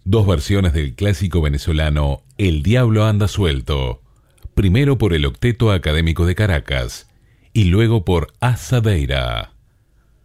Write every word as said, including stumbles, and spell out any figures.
Dos versiones del clásico venezolano El Diablo Anda Suelto, primero por el Octeto Académico de Caracas y luego por Azadeira.